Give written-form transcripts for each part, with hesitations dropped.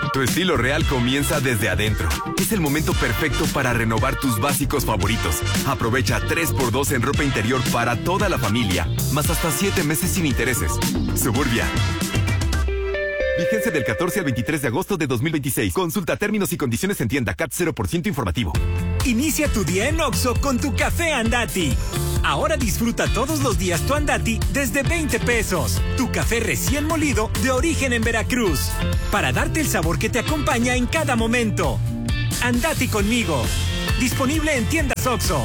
Tu estilo real comienza desde adentro. Es el momento perfecto para renovar tus básicos favoritos. Aprovecha 3x2 en ropa interior para toda la familia, más hasta 7 meses sin intereses. Suburbia. Vigencia del 14 al 23 de agosto de 2026. Consulta términos y condiciones en tienda. CAT 0% informativo. Inicia tu día en Oxxo con tu café Andati. Ahora disfruta todos los días tu Andati desde 20 pesos. Tu café recién molido de origen en Veracruz. Para darte el sabor que te acompaña en cada momento. Andati conmigo. Disponible en tiendas Oxxo.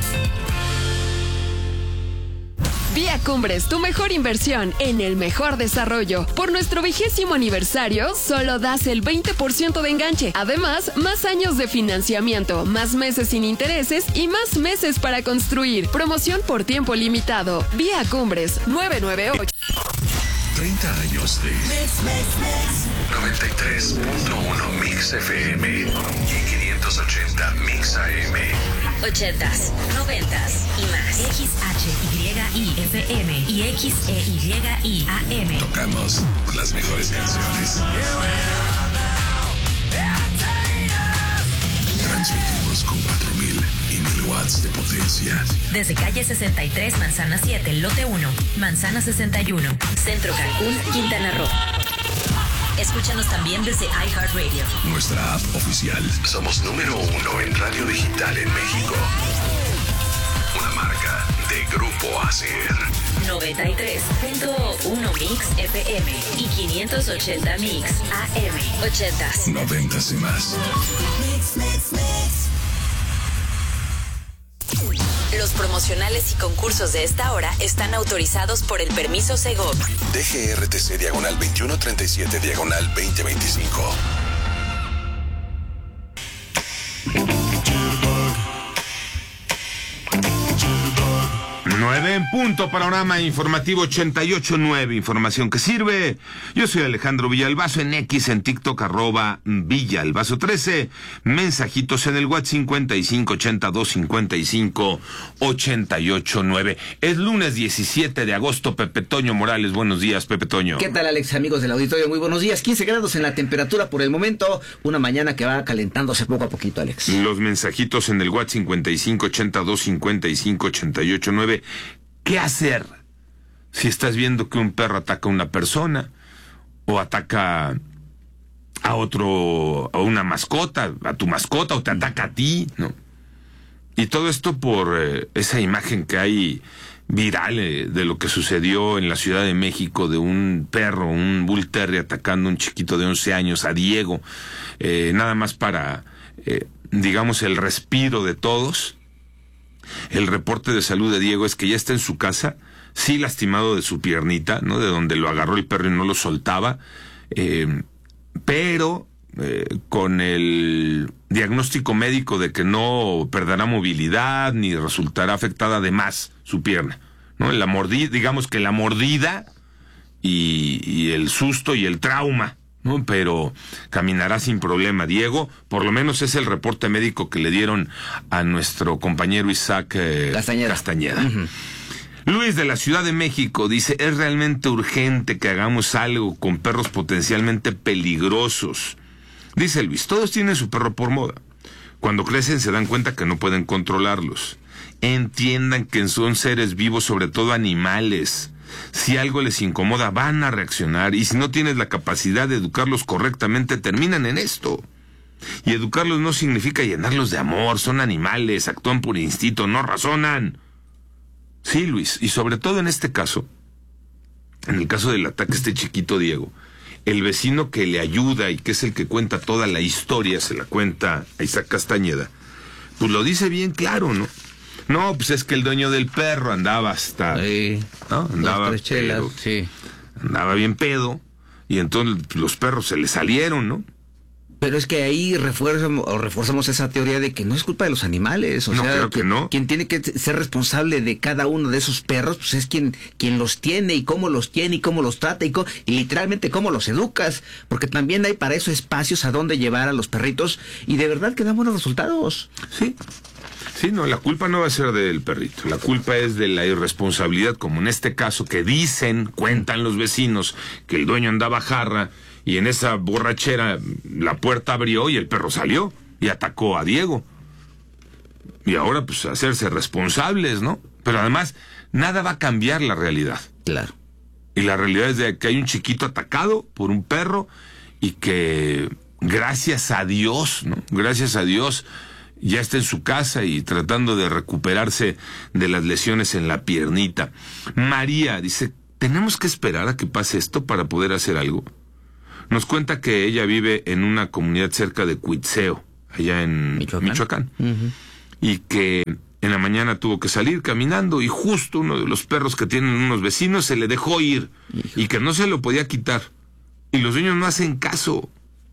Vía Cumbres, tu mejor inversión en el mejor desarrollo. Por nuestro 20º aniversario, solo das el 20% de enganche. Además, más años de financiamiento, más meses sin intereses y más meses para construir. Promoción por tiempo limitado. Vía Cumbres, 998. 30 años de 93.1 Mix FM y 580 Mix AM. 80s, 90s y más. XHYIFM y XEYIAM. Tocamos las mejores canciones. Transmitimos con 4,000 y 1,000 watts de potencia. Desde calle 63, Manzana 7, lote 1, Manzana 61, Centro Cancún, Quintana Roo. Escúchanos también desde iHeartRadio. Nuestra app oficial. Somos número 1 en radio digital en México. Una marca de Grupo ASER. 93.1 Mix FM y 580 Mix AM. 80s. 90s y más. Los promocionales y concursos de esta hora están autorizados por el permiso Segov. DGRTC /2137/2025. 9 en punto, panorama informativo 88.9, información que sirve. Yo soy Alejandro Villalbazo, en X, en TikTok, @Villalbazo13, mensajitos en el WhatsApp 5582558889. Es lunes 17 de agosto, Pepe Toño Morales, buenos días, Pepe Toño. ¿Qué tal, Alex, amigos del auditorio? Muy buenos días, 15 grados en la temperatura por el momento, una mañana que va calentándose poco a poquito, Alex. Los mensajitos en el WhatsApp 5582558889. ¿Qué hacer si estás viendo que un perro ataca a una persona o ataca a otro, a una mascota, a tu mascota, o te ataca a ti, ¿no? Y todo esto por esa imagen que hay viral de lo que sucedió en la Ciudad de México de un perro, un Bull Terrier, atacando a un chiquito de 11 años, a Diego, nada más para, digamos, el respiro de todos. El reporte de salud de Diego es que ya está en su casa, sí lastimado de su piernita, ¿no? De donde lo agarró el perro y no lo soltaba, pero con el diagnóstico médico de que no perderá movilidad ni resultará afectada de más su pierna, ¿no? La mordida, digamos que la mordida y el susto y el trauma, ¿no? Pero caminará sin problema. Diego, por lo menos es el reporte médico que le dieron a nuestro compañero Isaac Castañeda. Uh-huh. Luis de la Ciudad de México dice: es realmente urgente que hagamos algo con perros potencialmente peligrosos. Dice Luis: todos tienen su perro por moda. Cuando crecen se dan cuenta que no pueden controlarlos. Entiendan que son seres vivos, sobre todo animales. Si algo les incomoda, van a reaccionar, y si no tienes la capacidad de educarlos correctamente, terminan en esto. Y educarlos no significa llenarlos de amor, son animales, actúan por instinto, no razonan. Sí, Luis, y sobre todo en este caso, en el caso del ataque a este chiquito Diego, el vecino que le ayuda y que es el que cuenta toda la historia, se la cuenta a Isaac Castañeda, pues lo dice bien claro, ¿no? No, pues es que el dueño del perro andaba hasta... Sí, ¿no? Andaba pedo, sí. Andaba bien pedo, y entonces los perros se le salieron, ¿no? Pero es que ahí reforzamos esa teoría de que no es culpa de los animales. O no, sea, creo que no. Quien tiene que ser responsable de cada uno de esos perros, pues es quien los tiene, y cómo los tiene, y cómo los trata, y literalmente cómo los educas. Porque también hay para eso espacios a donde llevar a los perritos, y de verdad que dan buenos resultados. Sí. Sí, no, la culpa no va a ser del perrito, la culpa es de la irresponsabilidad, como en este caso que cuentan los vecinos, que el dueño andaba jarra Y en esa borrachera la puerta abrió y el perro salió y atacó a Diego. Y ahora pues hacerse responsables, ¿no? Pero además nada va a cambiar la realidad. Claro. Y la realidad es de que hay un chiquito atacado por un perro y que gracias a Dios, ¿no? Gracias a Dios ya está en su casa y tratando de recuperarse de las lesiones en la piernita. María dice, ¿tenemos que esperar a que pase esto para poder hacer algo? Nos cuenta que ella vive en una comunidad cerca de Cuitzeo, allá en Michoacán. Uh-huh. Y que en la mañana tuvo que salir caminando y justo uno de los perros que tienen unos vecinos se le dejó ir y que no se lo podía quitar. Y los dueños no hacen caso.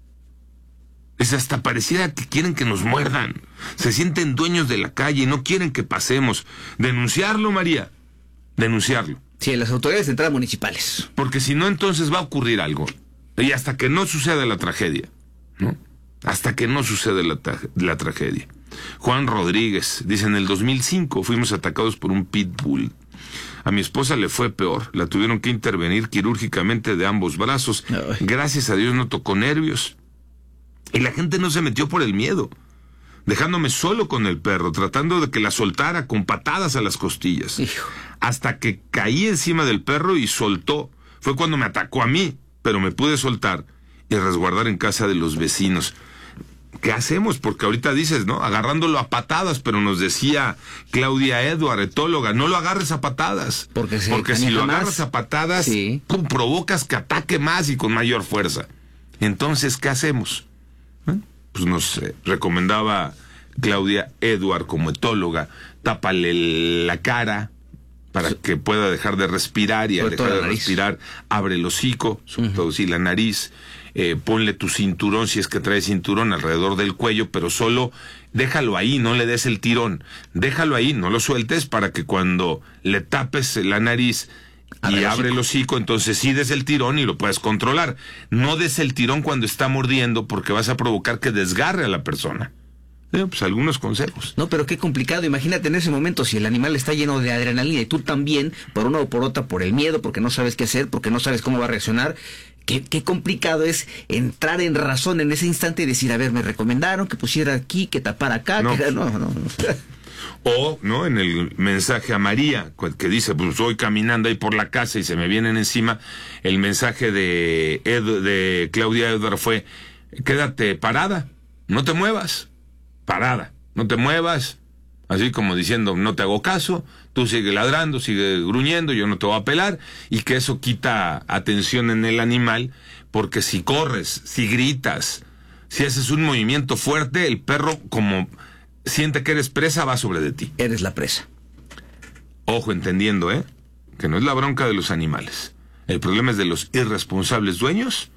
Es hasta pareciera que quieren que nos muerdan. Se sienten dueños de la calle y no quieren que pasemos. Denunciarlo, María. Denunciarlo. Sí, las autoridades de entrada municipales. Porque si no, entonces va a ocurrir algo. Y hasta que no suceda la tragedia, ¿no? Hasta que no suceda la tragedia. Juan Rodríguez dice, en el 2005 fuimos atacados por un pitbull. A mi esposa le fue peor. La tuvieron que intervenir quirúrgicamente de ambos brazos. Ay. Gracias a Dios no tocó nervios. Y la gente no se metió por el miedo, dejándome solo con el perro, tratando de que la soltara con patadas a las costillas. Hijo. Hasta que caí encima del perro y soltó. Fue cuando me atacó a mí, pero me pude soltar y resguardar en casa de los vecinos. ¿Qué hacemos? Porque ahorita dices, ¿no? Agarrándolo a patadas, pero nos decía Claudia Edward, etóloga, no lo agarres a patadas. Porque si lo agarras a patadas, sí, provocas que ataque más y con mayor fuerza. Entonces, ¿qué hacemos? Pues nos recomendaba Claudia Edward como etóloga, tápale la cara para que pueda dejar de respirar y al dejar de respirar, abre el hocico, sobre todo si la nariz, ponle tu cinturón, si es que trae cinturón, alrededor del cuello, pero solo déjalo ahí, no le des el tirón, déjalo ahí, no lo sueltes para que cuando le tapes la nariz y abre el hocico, entonces sí des el tirón y lo puedes controlar. No des el tirón cuando está mordiendo porque vas a provocar que desgarre a la persona. Pues algunos consejos. No, pero qué complicado. Imagínate en ese momento si el animal está lleno de adrenalina y tú también, por una o por otra, por el miedo, porque no sabes qué hacer, porque no sabes cómo va a reaccionar. Qué complicado es entrar en razón en ese instante y decir, a ver, me recomendaron que pusiera aquí, que tapara acá. No. O, ¿no? En el mensaje a María, que dice, pues voy caminando ahí por la casa y se me vienen encima, el mensaje de Claudia Edward fue, quédate parada, no te muevas, parada, no te muevas, así como diciendo, no te hago caso, tú sigue ladrando, sigue gruñendo, yo no te voy a pelar, y que eso quita atención en el animal, porque si corres, si gritas, si haces un movimiento fuerte, el perro como siente que eres presa, va sobre de ti. Eres la presa. Ojo, entendiendo, que no es la bronca de los animales. El problema es de los irresponsables dueños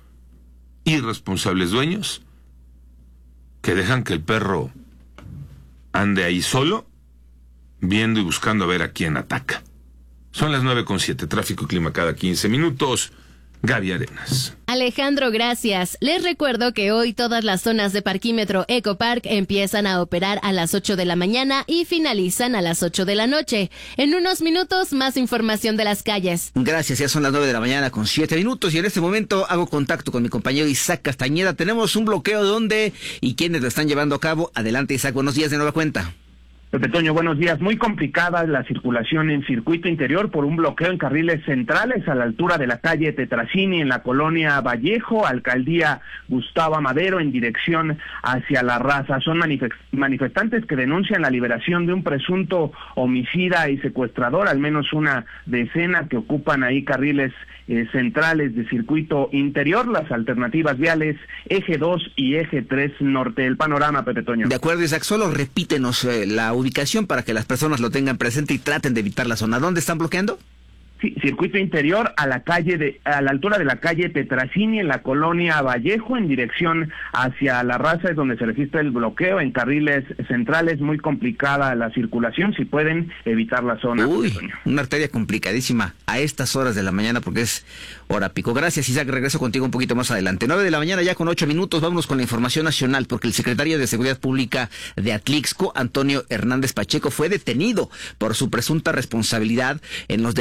que dejan que el perro ande ahí solo, viendo y buscando a ver a quién ataca. Son las 9:07, tráfico y clima cada 15 minutos. Gaby Arenas. Alejandro, gracias. Les recuerdo que hoy todas las zonas de parquímetro Ecopark empiezan a operar a las 8 de la mañana y finalizan a las 8 de la noche. En unos minutos, más información de las calles. Gracias, ya son las 9 de la mañana con 7 minutos y en este momento hago contacto con mi compañero Isaac Castañeda. Tenemos un bloqueo, ¿dónde y quiénes lo están llevando a cabo? Adelante, Isaac, buenos días de nueva cuenta. Pepe Toño, buenos días. Muy complicada la circulación en circuito interior por un bloqueo en carriles centrales a la altura de la calle Tetracini en la colonia Vallejo, alcaldía Gustavo Amadero, en dirección hacia La Raza. Son manifestantes que denuncian la liberación de un presunto homicida y secuestrador, al menos una decena que ocupan ahí carriles centrales de circuito interior, las alternativas viales Eje 2 y Eje 3 Norte. El panorama, Pepe Toño. De acuerdo, Isaac, solo repítenos la ubicación para que las personas lo tengan presente y traten de evitar la zona. ¿Dónde están bloqueando? Sí, circuito interior a la altura de la calle Tetracini en la colonia Vallejo, en dirección hacia La Raza, es donde se registra el bloqueo en carriles centrales. Muy complicada la circulación, si pueden evitar la zona. Uy, una arteria complicadísima a estas horas de la mañana porque es hora pico. Gracias, Isaac, regreso contigo un poquito más adelante. 9 de la mañana ya con 8 minutos, vámonos con la información nacional porque el secretario de Seguridad Pública de Atlixco, Antonio Hernández Pacheco, fue detenido por su presunta responsabilidad en los delitos de abuso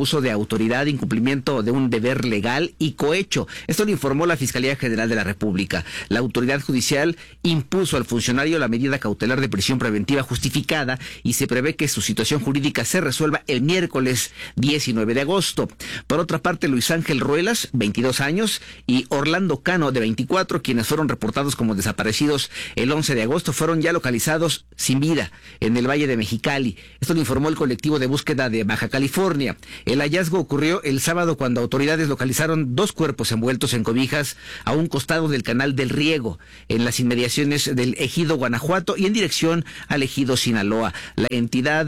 abuso de autoridad, incumplimiento de un deber legal y cohecho. Esto lo informó la Fiscalía General de la República. La autoridad judicial impuso al funcionario la medida cautelar de prisión preventiva justificada y se prevé que su situación jurídica se resuelva el miércoles 19 de agosto. Por otra parte, Luis Ángel Ruelas, 22 años, y Orlando Cano, de 24, quienes fueron reportados como desaparecidos el 11 de agosto, fueron ya localizados sin vida en el Valle de Mexicali. Esto lo informó el colectivo de búsqueda de Baja California. El hallazgo ocurrió el sábado cuando autoridades localizaron 2 cuerpos envueltos en cobijas a un costado del Canal del Riego, en las inmediaciones del ejido Guanajuato y en dirección al ejido Sinaloa. La identidad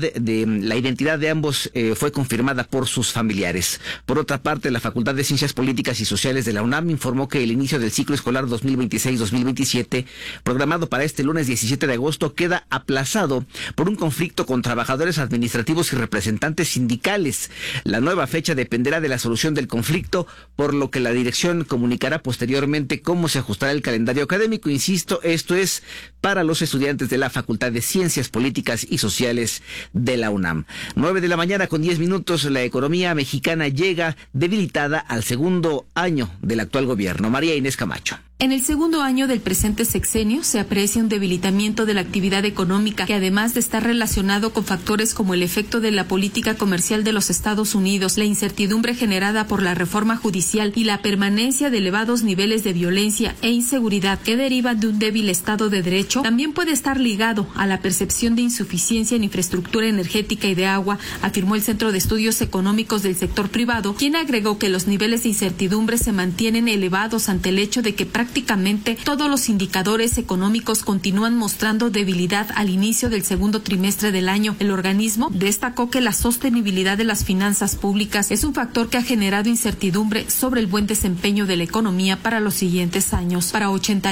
de ambos fue confirmada por sus familiares. Por otra parte, la Facultad de Ciencias Políticas y Sociales de la UNAM informó que el inicio del ciclo escolar 2026-2027, programado para este lunes 17 de agosto, queda aplazado por un conflicto con trabajadores administrativos y representantes sindicales. La nueva fecha dependerá de la solución del conflicto, por lo que la dirección comunicará posteriormente cómo se ajustará el calendario académico. Insisto, esto es para los estudiantes de la Facultad de Ciencias Políticas y Sociales de la UNAM. 9:10 a.m. La economía mexicana llega debilitada al segundo año del actual gobierno. María Inés Camacho. En el segundo año del presente sexenio se aprecia un debilitamiento de la actividad económica que, además de estar relacionado con factores como el efecto de la política comercial de los Estados Unidos, la incertidumbre generada por la reforma judicial y la permanencia de elevados niveles de violencia e inseguridad que derivan de un débil Estado de Derecho, también puede estar ligado a la percepción de insuficiencia en infraestructura energética y de agua, afirmó el Centro de Estudios Económicos del Sector Privado, quien agregó que los niveles de incertidumbre se mantienen elevados ante el hecho de que prácticamente todos los indicadores económicos continúan mostrando debilidad al inicio del segundo trimestre del año. El organismo destacó que la sostenibilidad de las finanzas públicas es un factor que ha generado incertidumbre sobre el buen desempeño de la economía para los siguientes años. Para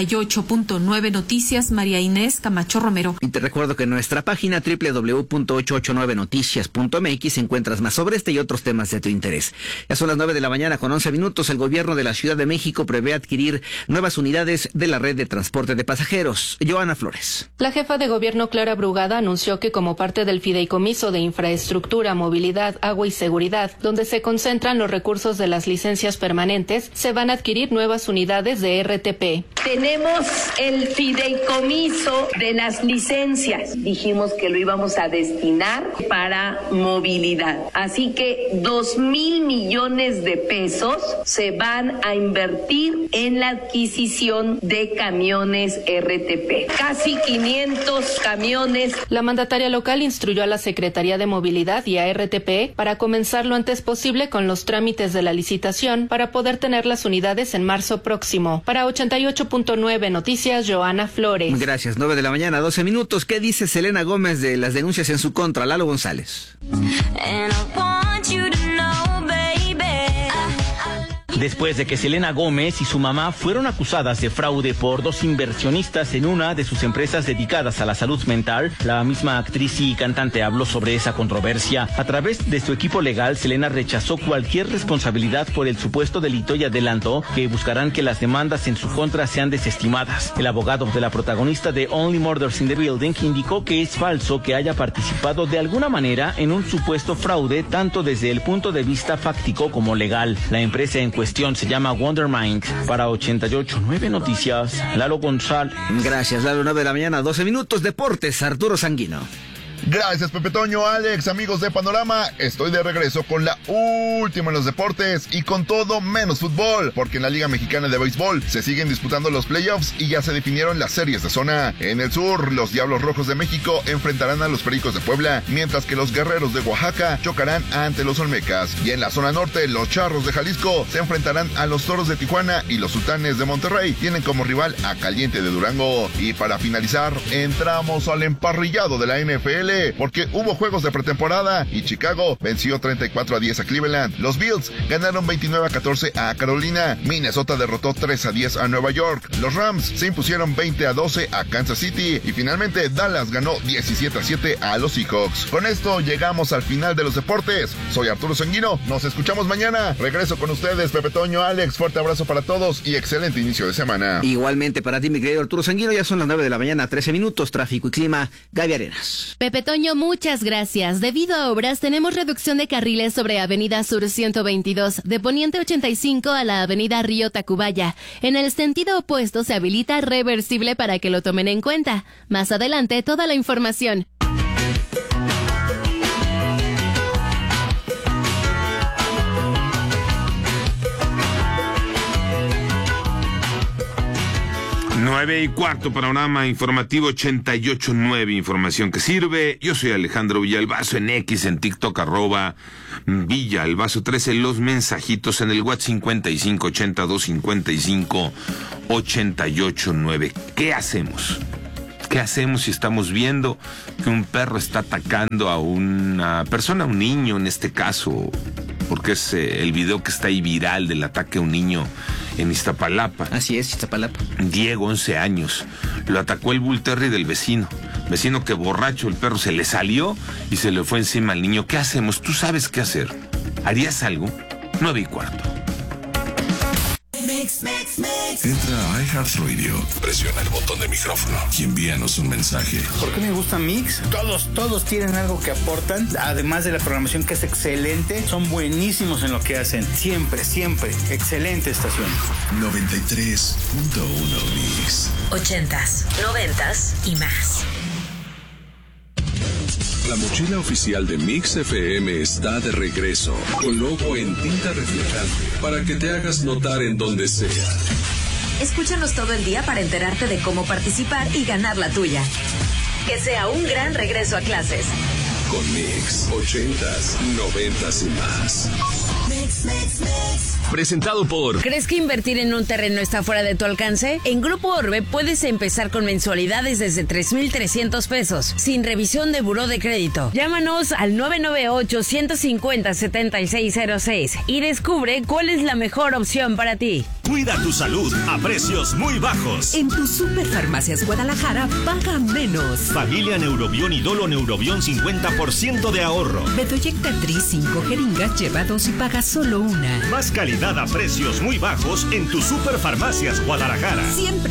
88.9 Noticias, María Inés Camacho Romero. Y te recuerdo que en nuestra página www.889noticias.mx encuentras más sobre este y otros temas de tu interés. Ya son las 9:11 a.m. El gobierno de la Ciudad de México prevé adquirir nuevas unidades de la red de transporte de pasajeros. Joana Flores. La jefa de gobierno Clara Brugada anunció que como parte del fideicomiso de infraestructura, movilidad, agua y seguridad, donde se concentran los recursos de las licencias permanentes, se van a adquirir nuevas unidades de RTP. Tenemos el fideicomiso de las licencias. Dijimos que lo íbamos a destinar para movilidad. Así que 2,000 millones de pesos se van a invertir en la adquisición de camiones RTP. Casi 500 camiones. La mandataria local instruyó a la Secretaría de Movilidad y a RTP para comenzar lo antes posible con los trámites de la licitación para poder tener las unidades en marzo próximo. Para 88.9 Noticias, Joana Flores. Gracias. 9:12 a.m. ¿Qué dice Selena Gómez de las denuncias en su contra? Lalo González. Después de que Selena Gómez y su mamá fueron acusadas de fraude por 2 inversionistas en una de sus empresas dedicadas a la salud mental, la misma actriz y cantante habló sobre esa controversia. A través de su equipo legal, Selena rechazó cualquier responsabilidad por el supuesto delito y adelantó que buscarán que las demandas en su contra sean desestimadas. El abogado de la protagonista de Only Murders in the Building indicó que es falso que haya participado de alguna manera en un supuesto fraude, tanto desde el punto de vista fáctico como legal. La empresa en cuestión se llama Wondermind. Para 88.9 Noticias, Lalo González. Gracias, Lalo. 9:12 a.m. Deportes, Arturo Sanguino. Gracias, Pepe Toño, Alex, amigos de Panorama. Estoy de regreso con la última en los deportes y con todo menos fútbol, porque en la Liga Mexicana de Béisbol se siguen disputando los playoffs y ya se definieron las series de zona. En el sur, los Diablos Rojos de México enfrentarán a los Pericos de Puebla, mientras que los Guerreros de Oaxaca chocarán ante los Olmecas. Y en la zona norte, los Charros de Jalisco se enfrentarán a los Toros de Tijuana y los Sultanes de Monterrey tienen como rival a Caliente de Durango. Y para finalizar, entramos al emparrillado de la NFL, porque hubo juegos de pretemporada y Chicago venció 34-10 a Cleveland. Los Bills ganaron 29-14 a Carolina. Minnesota derrotó 3-10 a Nueva York. Los Rams se impusieron 20-12 a Kansas City y finalmente Dallas ganó 17-7 a los Seahawks. Con esto llegamos al final de los deportes. Soy Arturo Sanguino. Nos escuchamos mañana. Regreso con ustedes, Pepe Toño, Alex. Fuerte abrazo para todos y excelente inicio de semana. Igualmente para ti, mi querido Arturo Sanguino. Ya son las 9:13 a.m. Tráfico y clima, Gaby Arenas. Pepe Pepe Toño, muchas gracias. Debido a obras, tenemos reducción de carriles sobre Avenida Sur 122, de Poniente 85 a la Avenida Río Tacubaya. En el sentido opuesto se habilita reversible para que lo tomen en cuenta. Más adelante, toda la información. Nueve y cuarto, panorama informativo 88.9, información que sirve. Yo soy Alejandro Villalbazo, en X, en TikTok, @Villalbazo13, los mensajitos en el WhatsApp 5582558889. ¿Qué hacemos? ¿Qué hacemos si estamos viendo que un perro está atacando a una persona, a un niño en este caso? Porque es el video que está ahí viral del ataque a un niño en Iztapalapa. Así es, Iztapalapa. Diego, 11 años. Lo atacó el Bull Terrier del vecino. Vecino que borracho, el perro se le salió y se le fue encima al niño. ¿Qué hacemos? ¿Tú sabes qué hacer? ¿Harías algo? 9 y cuarto. Entra a iHeartRadio, presiona el botón de micrófono y envíanos un mensaje. ¿Por qué me gusta Mix? Todos tienen algo que aportan, además de la programación que es excelente, son buenísimos en lo que hacen, siempre, excelente estación. 93.1 Mix. 80s, 90s y más. La mochila oficial de Mix FM está de regreso, con logo en tinta reflejante, para que te hagas notar en donde sea. Escúchanos todo el día para enterarte de cómo participar y ganar la tuya. Que sea un gran regreso a clases. Con Mix, 80s, 90s y más. Mix. Presentado por... ¿Crees que invertir en un terreno está fuera de tu alcance? En Grupo Orbe puedes empezar con mensualidades desde 3,300 pesos, sin revisión de buró de crédito. Llámanos al 998-150-7606 y descubre cuál es la mejor opción para ti. Cuida tu salud a precios muy bajos. En tu Superfarmacias Guadalajara, paga menos. Familia Neurobión y Dolo Neurobión, 50% de ahorro. Bedoyectatriz 5 jeringas, lleva 2 y paga solo una. Más calidad a precios muy bajos en tu Superfarmacias Guadalajara. Siempre